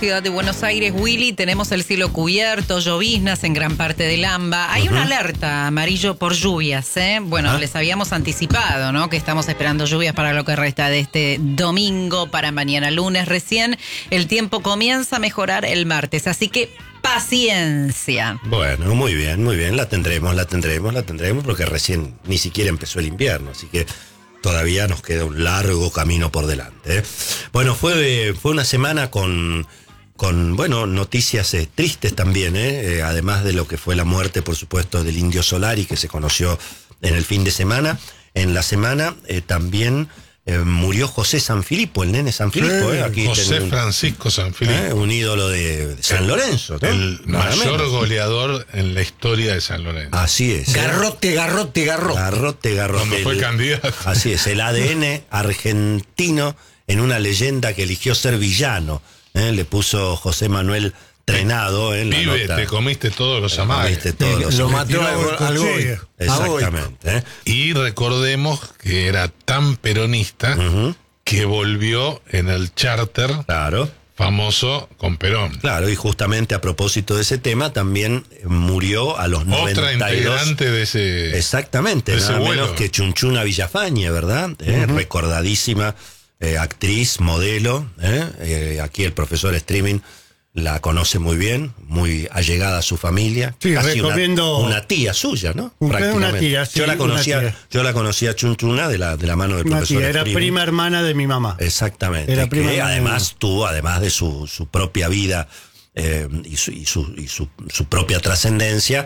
Ciudad de Buenos Aires, Willy, tenemos el cielo cubierto, lloviznas en gran parte del AMBA. Hay una alerta amarillo por lluvias, ¿eh? Bueno, les habíamos anticipado, ¿no? Que estamos esperando lluvias para lo que resta de este domingo, para mañana lunes recién. El tiempo comienza a mejorar el martes, así que paciencia. Bueno, muy bien, la tendremos, porque recién ni siquiera empezó el invierno, así que todavía nos queda un largo camino por delante, ¿eh? Bueno, fue una semana con noticias tristes también, además de lo que fue la muerte, por supuesto, del Indio Solari, que se conoció en el fin de semana. En la semana también murió José Sanfilippo, el nene Sanfilippo. Aquí José Francisco Sanfilippo. Un ídolo de San Lorenzo, ¿no? El mayor goleador en la historia de San Lorenzo. Así es. Garrote. Cuando fue candidato. Así es, el ADN argentino en una leyenda que eligió ser villano. Le puso José Manuel Trenado en la Pibe, nota. te comiste todos los amagues. Lo mató al Goy. Exactamente. Y recordemos que era tan peronista que volvió en el charter famoso con Perón. Claro, y justamente a propósito de ese tema, también murió a los 92. Otra integrante de ese. Exactamente, nada menos que Chunchuna Villafañe, ¿verdad? Recordadísima actriz, modelo. Aquí el profesor Streaming la conoce muy bien, muy allegada a su familia. Sí, casi recomiendo una tía suya, ¿no? Una tía, sí. Yo la conocía a Chunchuna de la mano del profesor Tía, era Streaming. prima hermana de mi mamá. Exactamente. Era prima que además hermana. tuvo, además de su propia vida y su propia trascendencia,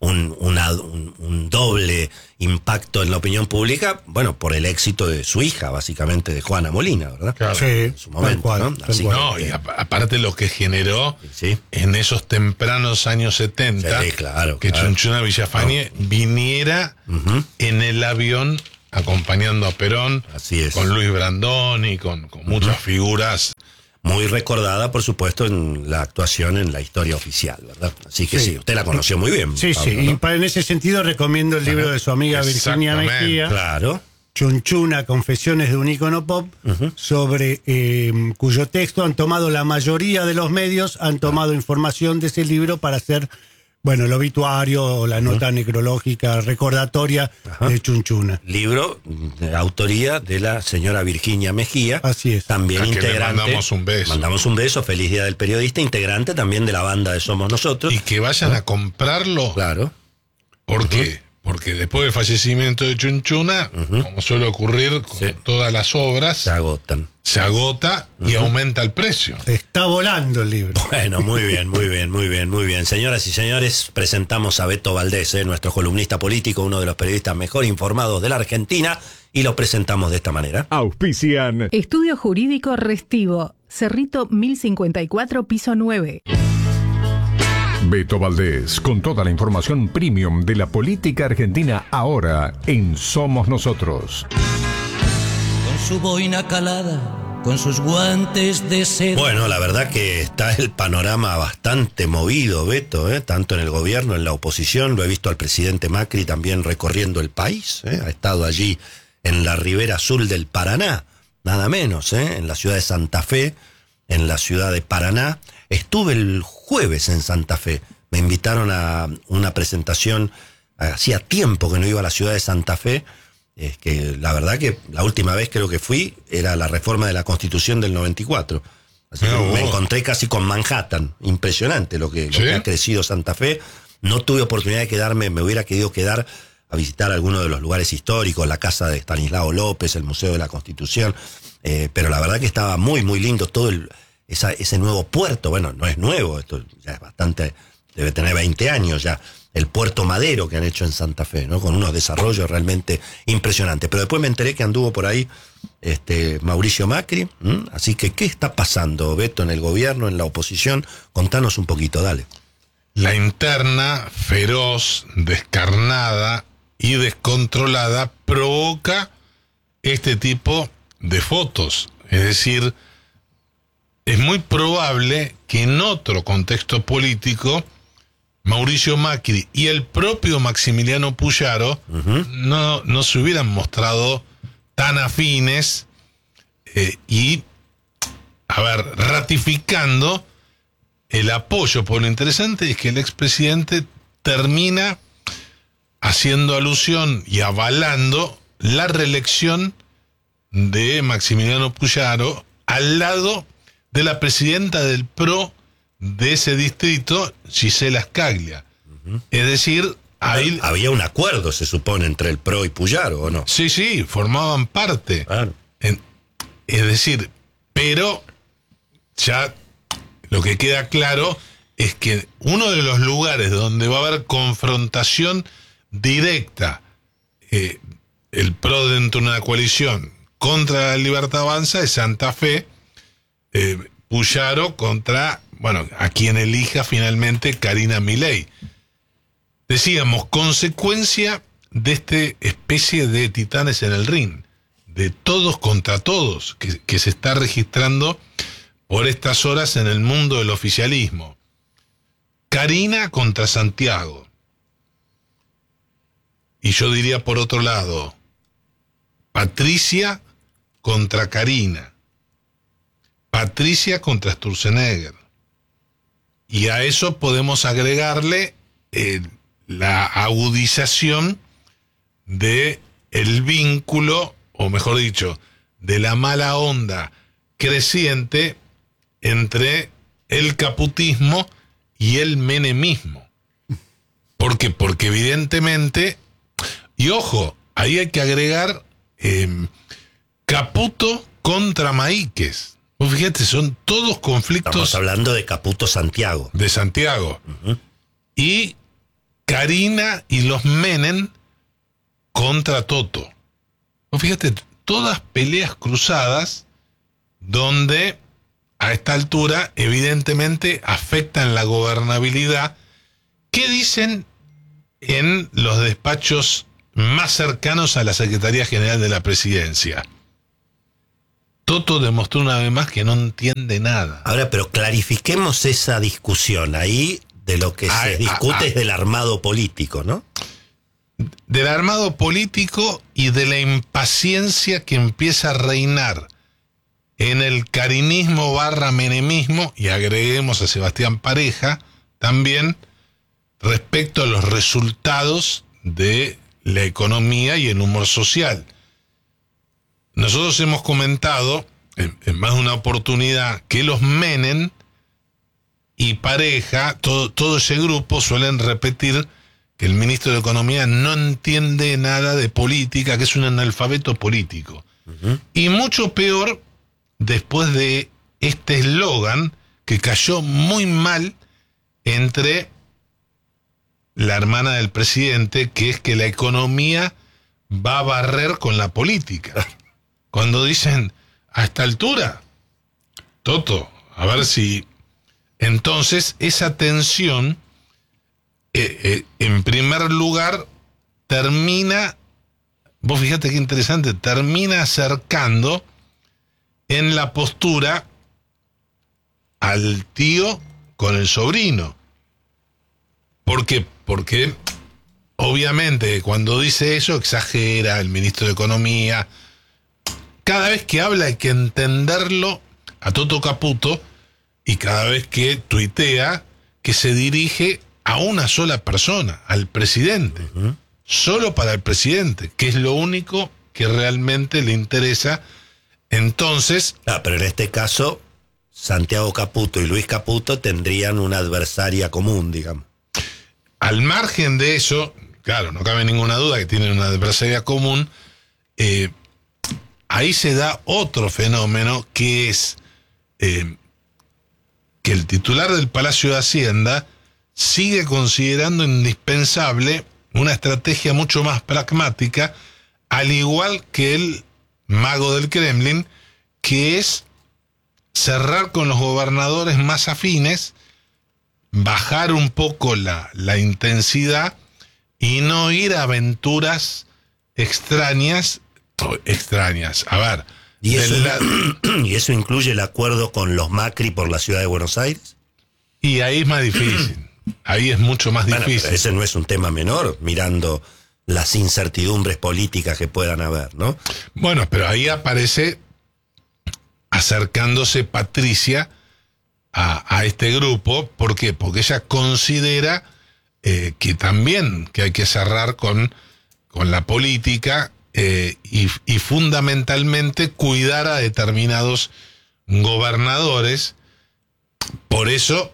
un doble impacto en la opinión pública, bueno, por el éxito de su hija, básicamente, de Juana Molina, ¿verdad? Claro. Sí, En su momento, ¿no? Así No, que, y aparte lo que generó sí. en esos tempranos años 70, Sí, claro, que claro. Chunchuna Villafañe viniera en el avión acompañando a Perón, Así es. con Luis Brandoni, con muchas figuras. Muy recordada, por supuesto, en la actuación en la historia oficial, ¿verdad? Así que sí, usted la conoció muy bien. Sí, Pablo, sí. ¿no? Y en ese sentido recomiendo el libro de su amiga Virginia Exactamente. Mejía, Claro. Chunchuna, Confesiones de un ícono pop, sobre cuyo texto han tomado la mayoría de los medios, han tomado información de ese libro para hacer, bueno, el obituario o la nota necrológica recordatoria de Chunchuna. Libro de autoría de la señora Virginia Mejía. Así es. También A quien le integrante. mandamos un beso. Mandamos un beso, feliz día del periodista, integrante también de la banda de Somos Nosotros. Y que vayan a comprarlo. Claro. ¿Por qué? Porque después del fallecimiento de Chunchuna, como suele ocurrir con todas las obras, Se agotan. se agota y aumenta el precio. Está volando el libro. Bueno, muy bien. Señoras y señores, presentamos a Beto Valdés, nuestro columnista político, uno de los periodistas mejor informados de la Argentina, y lo presentamos de esta manera. Auspician Estudio Jurídico Restivo, Cerrito 1054, piso 9. Beto Valdés, con toda la información premium de la política argentina ahora en Somos Nosotros. Con su boina calada, con sus guantes de seda. Bueno, la verdad que está el panorama bastante movido, Beto, tanto en el gobierno, en la oposición. Lo he visto al presidente Macri también recorriendo el país. Ha estado allí en la ribera sur del Paraná, nada menos, en la ciudad de Santa Fe, en la ciudad de Paraná. Estuve el jueves en Santa Fe. Me invitaron a una presentación. Hacía tiempo que no iba a la ciudad de Santa Fe. Es que la verdad que la última vez creo que fui era la reforma de la Constitución del 94. Así que me encontré casi con Manhattan. Impresionante lo que ha crecido Santa Fe. No tuve oportunidad de quedarme, me hubiera querido quedar a visitar algunos de los lugares históricos, la casa de Estanislao López, el Museo de la Constitución. Pero la verdad que estaba muy lindo todo ese nuevo puerto. Bueno, no es nuevo, esto ya es bastante, debe tener 20 años ya. El puerto Madero que han hecho en Santa Fe, ¿no? Con unos desarrollos realmente impresionantes. Pero después me enteré que anduvo por ahí Mauricio Macri. Así que, ¿qué está pasando, Beto, en el gobierno, en la oposición? Contanos un poquito, dale. La interna, feroz, descarnada y descontrolada, provoca este tipo de fotos. Es decir, es muy probable que en otro contexto político Mauricio Macri y el propio Maximiliano Puyaro no se hubieran mostrado tan afines y, ratificando el apoyo, por lo interesante es que el expresidente termina haciendo alusión y avalando la reelección de Maximiliano Puyaro al lado de la presidenta del PRO de ese distrito, Gisela Scaglia. Es decir, ahí había un acuerdo, se supone, entre el PRO y Puyaro, ¿o no? Sí, formaban parte. Claro. Es decir, pero ya lo que queda claro es que uno de los lugares donde va a haber confrontación directa, el PRO dentro de una coalición contra la Libertad Avanza, es Santa Fe, Puyaro contra, bueno, a quien elija finalmente Karina Milei. Decíamos, consecuencia de esta especie de titanes en el ring, de todos contra todos, que se está registrando por estas horas en el mundo del oficialismo. Karina contra Santiago. Y yo diría por otro lado, Patricia contra Karina. Patricia contra Sturzenegger. Y a eso podemos agregarle la agudización de el vínculo, o mejor dicho, de la mala onda creciente entre el caputismo y el menemismo. ¿Por qué? Porque evidentemente, y ojo, ahí hay que agregar Caputo contra Maíquez. Fíjate, son todos conflictos. Estamos hablando de Caputo Santiago. De Santiago. Uh-huh. Y Karina y los Menem contra Toto. Fíjate, todas peleas cruzadas donde a esta altura evidentemente afectan la gobernabilidad. ¿Qué dicen en los despachos más cercanos a la Secretaría General de la Presidencia? Toto demostró una vez más que no entiende nada. Ahora, pero clarifiquemos esa discusión. Ahí de lo que se discute es del armado político, ¿no? Del armado político y de la impaciencia que empieza a reinar en el carinismo / menemismo, y agreguemos a Sebastián Pareja también, respecto a los resultados de la economía y el humor social. Nosotros hemos comentado en más de una oportunidad que los Menem y Pareja, todo ese grupo, suelen repetir que el ministro de Economía no entiende nada de política, que es un analfabeto político. Uh-huh. Y mucho peor después de este eslogan que cayó muy mal entre la hermana del presidente, que es que la economía va a barrer con la política. Cuando dicen, a esta altura, Toto, a ver si... Entonces, esa tensión, en primer lugar, termina, vos fíjate qué interesante, termina acercando en la postura al tío con el sobrino. ¿Por qué? Porque obviamente cuando dice eso exagera el ministro de Economía. Cada vez que habla hay que entenderlo a Toto Caputo, y cada vez que tuitea que se dirige a una sola persona, al presidente. Uh-huh. Solo para el presidente, que es lo único que realmente le interesa. Entonces... pero en este caso, Santiago Caputo y Luis Caputo tendrían una adversaria común, digamos. Al margen de eso, claro, no cabe ninguna duda que tienen una adversaria común. Ahí se da otro fenómeno, que es que el titular del Palacio de Hacienda sigue considerando indispensable una estrategia mucho más pragmática, al igual que el mago del Kremlin, que es cerrar con los gobernadores más afines, bajar un poco la intensidad y no ir a aventuras extrañas. A ver. ¿Y eso incluye el acuerdo con los Macri por la ciudad de Buenos Aires? Y ahí es más difícil. Ahí es mucho más difícil. Pero ese no es un tema menor, mirando las incertidumbres políticas que puedan haber, ¿no? Bueno, pero ahí aparece acercándose Patricia a este grupo. ¿Por qué? Porque ella considera que también que hay que cerrar con la política y fundamentalmente cuidar a determinados gobernadores. Por eso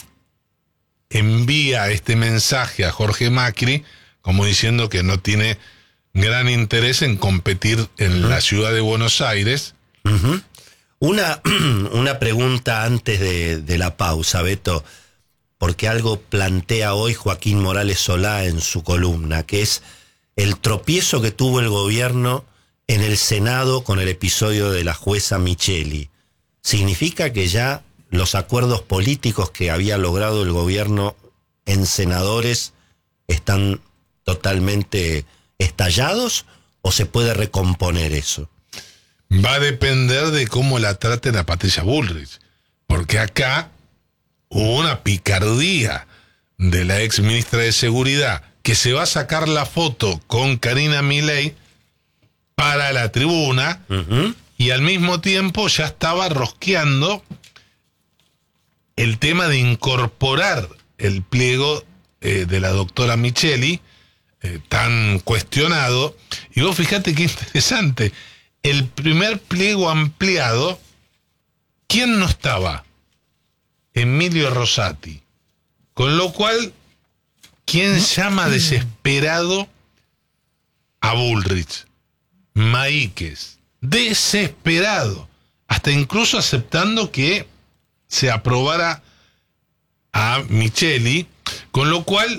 envía este mensaje a Jorge Macri como diciendo que no tiene gran interés en competir en la ciudad de Buenos Aires. Uh-huh. Una pregunta antes de la pausa, Beto, porque algo plantea hoy Joaquín Morales Solá en su columna, que es el tropiezo que tuvo el gobierno en el Senado con el episodio de la jueza Micheli. ¿Significa que ya los acuerdos políticos que había logrado el gobierno en senadores están totalmente estallados o se puede recomponer eso? Va a depender de cómo la traten a Patricia Bullrich, porque acá hubo una picardía de la ex ministra de Seguridad que se va a sacar la foto con Karina Milei para la tribuna. Uh-huh. Y al mismo tiempo ya estaba rosqueando el tema de incorporar el pliego de la doctora Micheli, tan cuestionado. Y vos fíjate qué interesante, el primer pliego ampliado, ¿quién no estaba? Emilio Rosati. Con lo cual, ¿quién llama desesperado a Bullrich? Maíquez. Desesperado. Hasta incluso aceptando que se aprobara a Micheli, con lo cual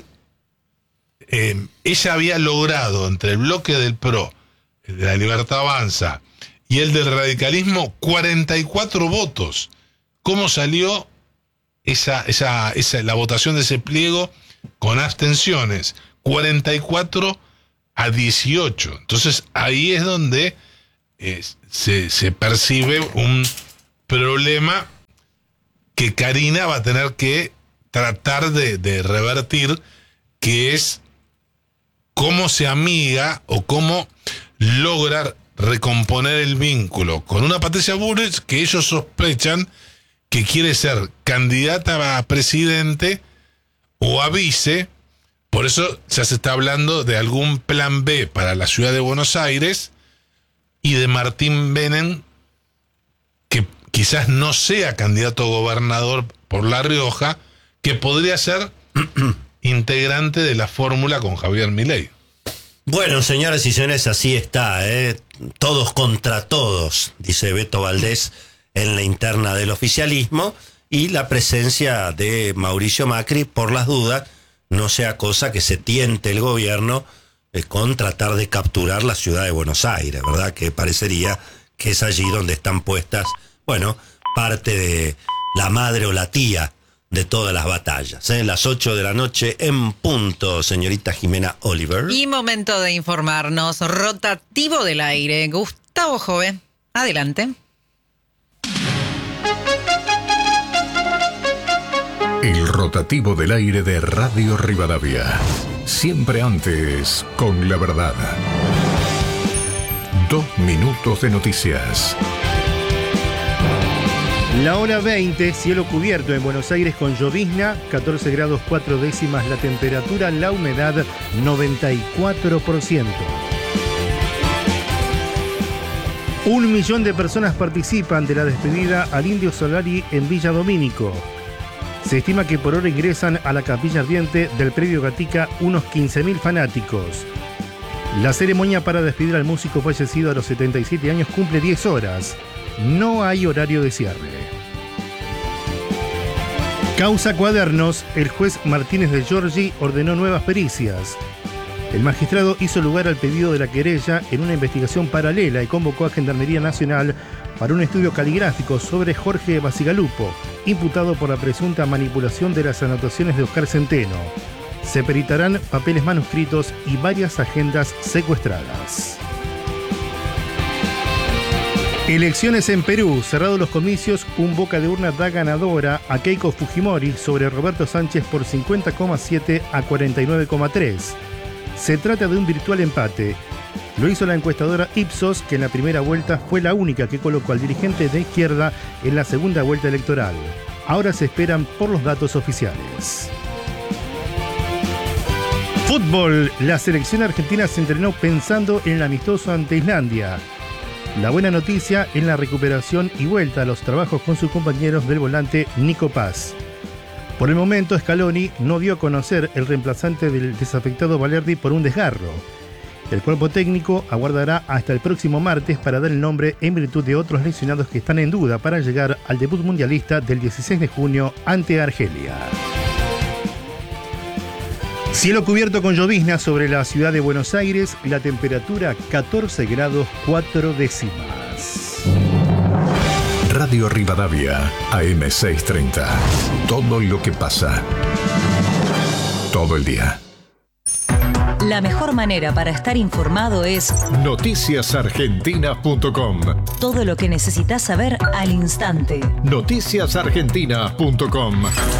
ella había logrado entre el bloque del PRO, el de la Libertad Avanza y el del radicalismo 44 votos. ¿Cómo salió la votación de ese pliego? Con abstenciones, 44 a 18. Entonces ahí es donde se percibe un problema que Karina va a tener que tratar de revertir, que es cómo se amiga o cómo logra recomponer el vínculo con una Patricia Bullrich que ellos sospechan que quiere ser candidata a presidente o a vice. Por eso ya se está hablando de algún plan B para la ciudad de Buenos Aires y de Martín Menem, que quizás no sea candidato a gobernador por La Rioja, que podría ser integrante de la fórmula con Javier Milei. Bueno, señoras y señores, así está, todos contra todos, dice Beto Valdés en la interna del oficialismo, y la presencia de Mauricio Macri, por las dudas, no sea cosa que se tiente el gobierno con tratar de capturar la ciudad de Buenos Aires, ¿verdad? Que parecería que es allí donde están puestas, bueno, parte de la madre o la tía de todas las batallas. Las 8 de la noche en punto, señorita Jimena Oliver. Y momento de informarnos. Rotativo del aire. Gustavo Jove, adelante. El rotativo del aire de Radio Rivadavia. Siempre antes con la verdad. 2 minutos de noticias. La hora 20, cielo cubierto en Buenos Aires con llovizna, 14 grados 4 décimas la temperatura, la humedad 94%. 1 millón de personas participan de la despedida al Indio Solari en Villa Domínico. Se estima que por hora ingresan a la capilla ardiente del predio Gatica unos 15.000 fanáticos. La ceremonia para despedir al músico fallecido a los 77 años cumple 10 horas. No hay horario de cierre. Causa Cuadernos, el juez Martínez de Giorgi ordenó nuevas pericias. El magistrado hizo lugar al pedido de la querella en una investigación paralela y convocó a Gendarmería Nacional para un estudio caligráfico sobre Jorge Bacigalupo, imputado por la presunta manipulación de las anotaciones de Oscar Centeno. Se peritarán papeles manuscritos y varias agendas secuestradas. Elecciones en Perú. Cerrados los comicios, un boca de urna da ganadora a Keiko Fujimori sobre Roberto Sánchez por 50,7 a 49,3. Se trata de un virtual empate. Lo hizo la encuestadora Ipsos, que en la primera vuelta fue la única que colocó al dirigente de izquierda en la segunda vuelta electoral. ahora se esperan por los datos oficiales. Fútbol. La selección argentina se entrenó pensando en el amistoso ante Islandia. La buena noticia en la recuperación y vuelta a los trabajos con sus compañeros del volante Nico Paz. Por el momento, Scaloni no dio a conocer el reemplazante del desafectado Valerdi por un desgarro. El cuerpo técnico aguardará hasta el próximo martes para dar el nombre en virtud de otros lesionados que están en duda para llegar al debut mundialista del 16 de junio ante Argelia. Cielo cubierto con llovizna sobre la ciudad de Buenos Aires, la temperatura 14 grados 4 décimas. Radio Rivadavia, AM630. Todo lo que pasa. Todo el día. La mejor manera para estar informado es noticiasargentina.com. Todo lo que necesitas saber al instante. Noticiasargentina.com.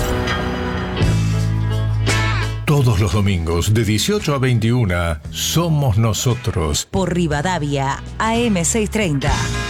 Todos los domingos de 18 a 21 somos nosotros. Por Rivadavia, AM630.